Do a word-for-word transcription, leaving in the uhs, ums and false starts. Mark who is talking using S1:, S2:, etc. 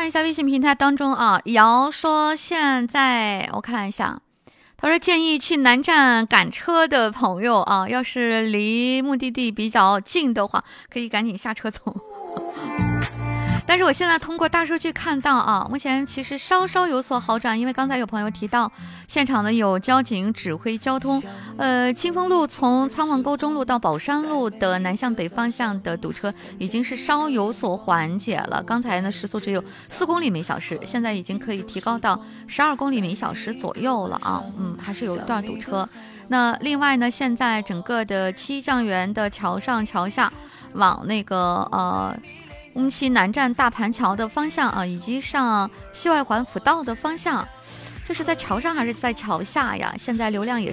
S1: 一下微信平台当中啊，瑶说现在我看一下，他说建议去南站赶车的朋友啊，要是离目的地比较近的话，可以赶紧下车走。但是我现在通过大数据看到啊，目前其实稍稍有所好转，因为刚才有朋友提到，现场呢有交警指挥交通，呃，清风路从仓望沟中路到宝山路的南向北方向的堵车已经是稍有所缓解了。刚才呢时速只有四公里每小时，现在已经可以提高到十二公里每小时左右了啊，嗯，还是有一段堵车。那另外呢，现在整个的七酱园的桥上桥下，往那个呃。乌溪南站大盘桥的方向啊，以及上西外环辅道的方向，这是在桥上还是在桥下呀？现在流量也